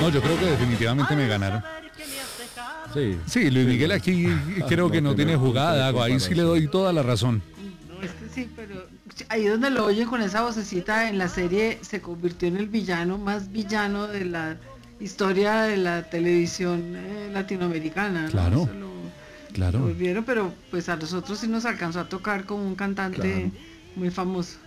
No, yo creo que definitivamente me ganaron. Sí. Sí, Luis Miguel aquí creo que no tiene jugada, ahí sí le doy toda la razón. Sí, pero ahí donde lo oyen con esa vocecita en la serie se convirtió en el villano más villano de la historia de la televisión latinoamericana, ¿no? Claro, Eso claro. lo volvieron, pero pues a nosotros sí nos alcanzó a tocar como un cantante muy famoso.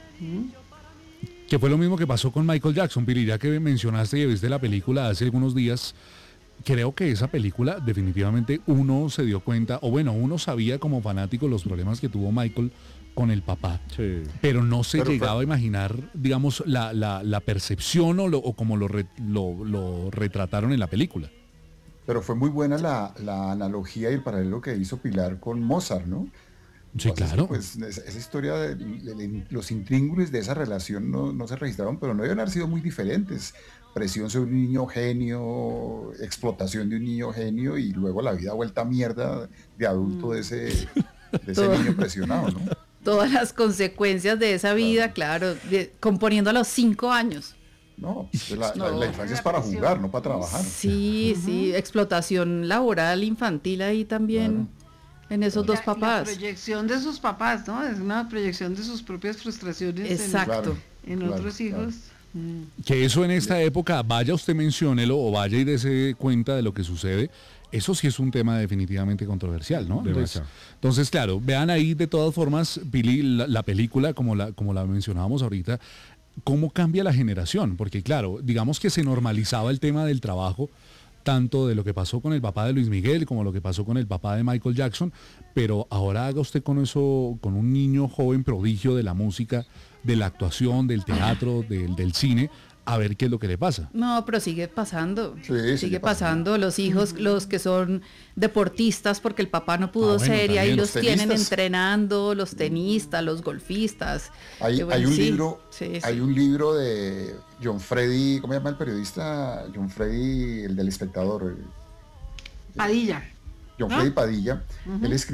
Que fue lo mismo que pasó con Michael Jackson, Piri, ya que mencionaste y viste la película hace algunos días. Creo que esa película definitivamente uno se dio cuenta, o bueno, uno sabía como fanático los problemas que tuvo Michael con el papá, Sí. pero no se llegaba a imaginar, digamos, la percepción o como lo retrataron en la película. Pero fue muy buena la analogía y el paralelo que hizo Pilar con Mozart, ¿no? Sí, Entonces, claro. pues esa historia de los intríngulis de esa relación no se registraron, pero no deben haber sido muy diferentes. Presión sobre un niño genio, explotación de un niño genio y luego la vida vuelta a mierda de adulto de ese niño presionado, ¿no? Todas las consecuencias de esa vida, claro, componiendo a los 5 años. No, pues la infancia es para jugar, no para trabajar. Sí, sí, explotación laboral infantil ahí también. En esos dos papás. La proyección de sus papás, ¿no? Es una proyección de sus propias frustraciones. Exacto. En otros hijos. Que eso en esta época, vaya usted menciónelo o vaya y dése cuenta de lo que sucede, eso sí es un tema definitivamente controversial, ¿no? Entonces, claro, vean ahí de todas formas, Pili, la película, como la mencionábamos ahorita, cómo cambia la generación, porque claro, digamos que se normalizaba el tema del trabajo, tanto de lo que pasó con el papá de Luis Miguel como lo que pasó con el papá de Michael Jackson, pero ahora haga usted con eso, con un niño joven prodigio de la música, de la actuación, del teatro, del cine, a ver qué es lo que le pasa. No, pero sigue pasando. Sí, sigue pasando. Los hijos, los que son deportistas porque el papá no pudo bueno, ser y ahí también los los tienen tenistas. entrenando, los tenistas, los golfistas. Hay bueno, un sí, libro, sí. hay un libro de John Freddy, ¿cómo se llama el periodista? John Freddy, el del Espectador. Padilla. John Freddy Padilla. Él escribió